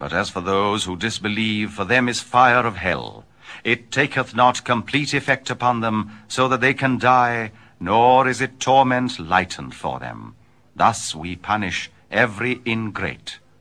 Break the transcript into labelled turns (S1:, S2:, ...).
S1: But as for those who disbelieve, for them is fire of hell. It taketh not complete effect upon them, so that they can die, nor is it torment lightened for them. Thus we punish every ingrate.